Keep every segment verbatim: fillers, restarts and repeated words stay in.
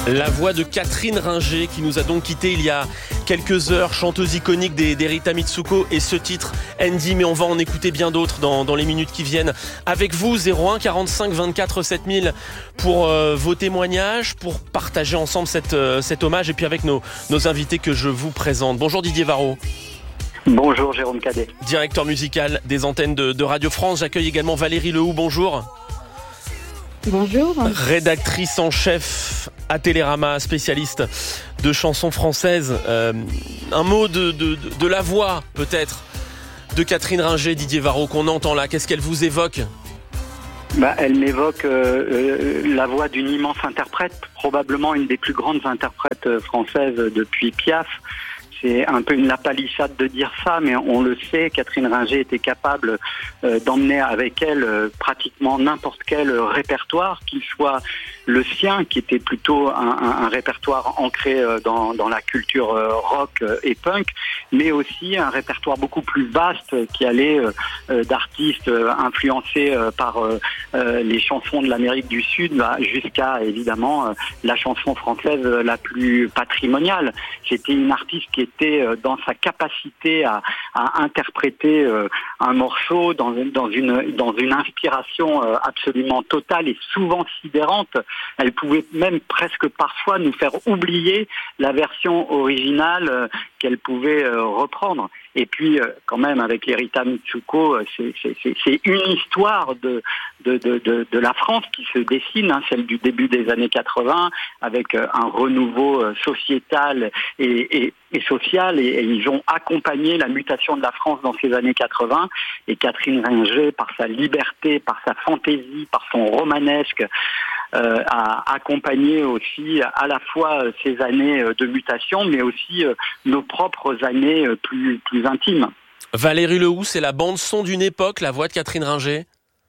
La voix de Catherine Ringer qui nous a donc quitté il y a quelques heures, chanteuse iconique des, des Rita Mitsuko, et ce titre Andy, mais on va en écouter bien d'autres dans, dans les minutes qui viennent. Avec vous, zéro un quarante-cinq vingt-quatre sept mille pour euh, vos témoignages, pour partager ensemble cette, euh, cet hommage, et puis avec nos, nos invités que je vous présente. Bonjour Didier Varro. Bonjour Jérôme Cadet. Directeur musical des antennes de, de Radio France. J'accueille également Valérie Lehoux, bonjour. Bonjour. Rédactrice en chef à Télérama, spécialiste de chansons françaises. Euh, un mot de, de, de, de la voix, peut-être, de Catherine Ringer, Didier Varro, qu'on entend là. Qu'est-ce qu'elle vous évoque ? Bah, elle m'évoque euh, euh, la voix d'une immense interprète, probablement une des plus grandes interprètes françaises depuis Piaf. C'est un peu une lapalissade de dire ça, mais on le sait, Catherine Ringer était capable euh, d'emmener avec elle euh, pratiquement n'importe quel répertoire, qu'il soit le sien, qui était plutôt un, un, un répertoire ancré euh, dans, dans la culture euh, rock euh, et punk, mais aussi un répertoire beaucoup plus vaste qui allait euh, euh, d'artistes euh, influencés euh, par euh, euh, les chansons de l'Amérique du Sud, bah, jusqu'à évidemment euh, la chanson française la plus patrimoniale. C'était une artiste qui était dans sa capacité à, à interpréter euh, un morceau dans, dans, une, dans une inspiration euh, absolument totale et souvent sidérante. Elle pouvait même presque parfois nous faire oublier la version originale euh, qu'elle pouvait euh, reprendre. Et puis, euh, quand même, avec les Rita Mitsuko, euh, c'est, c'est, c'est, c'est une histoire de, de, de, de, de la France qui se dessine, hein, celle du début des années quatre-vingts, avec euh, un renouveau euh, sociétal et, et, et social. Et, et ils ont accompagné la mutation de la France dans ces années quatre-vingts. Et Catherine Ringer, par sa liberté, par sa fantaisie, par son romanesque, Euh, a accompagné aussi à la fois ces années de mutation, mais aussi euh, nos propres années plus, plus intimes. Valérie Lehoux, c'est la bande-son d'une époque, la voix de Catherine Ringer ?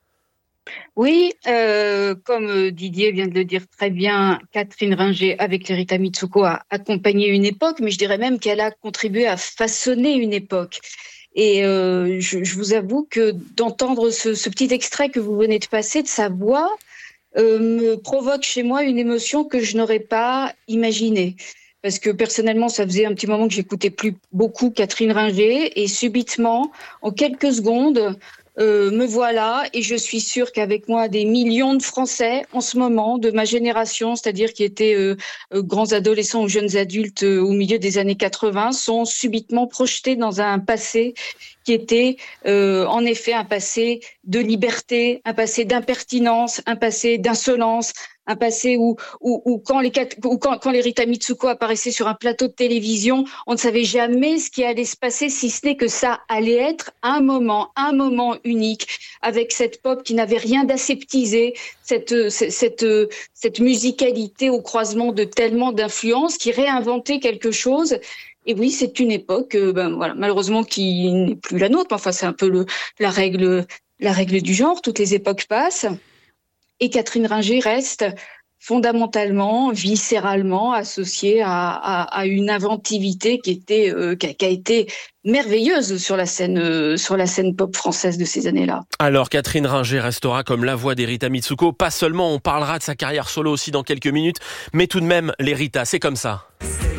Oui, euh, comme Didier vient de le dire très bien, Catherine Ringer, avec les Rita Mitsuko, a accompagné une époque, mais je dirais même qu'elle a contribué à façonner une époque. Et euh, je, je vous avoue que d'entendre ce, ce petit extrait que vous venez de passer de sa voix, Euh, me provoque chez moi une émotion que je n'aurais pas imaginée. Parce que personnellement, ça faisait un petit moment que j'écoutais plus beaucoup Catherine Ringer, et subitement, en quelques secondes, euh, me voilà, et je suis sûre qu'avec moi, des millions de Français en ce moment, de ma génération, c'est-à-dire qui étaient euh, euh, grands adolescents ou jeunes adultes euh, au milieu des années quatre-vingts, sont subitement projetés dans un passé qui était euh, en effet un passé de liberté, un passé d'impertinence, un passé d'insolence, un passé où, où, où, quand, les, où quand, quand les Rita Mitsuko apparaissaient sur un plateau de télévision, on ne savait jamais ce qui allait se passer, si ce n'est que ça allait être un moment, un moment unique, avec cette pop qui n'avait rien d'aseptisé, cette, cette, cette, cette musicalité au croisement de tellement d'influences qui réinventait quelque chose. Et oui, c'est une époque, euh, ben voilà, malheureusement qui n'est plus la nôtre. Enfin, c'est un peu le, la règle, la règle du genre. Toutes les époques passent, et Catherine Ringer reste fondamentalement, viscéralement associée à, à, à une inventivité qui était, euh, qui, a, qui a été merveilleuse sur la scène, euh, sur la scène pop française de ces années-là. Alors, Catherine Ringer restera comme la voix des Rita Mitsuko. Pas seulement, on parlera de sa carrière solo aussi dans quelques minutes, mais tout de même, les Rita, c'est comme ça.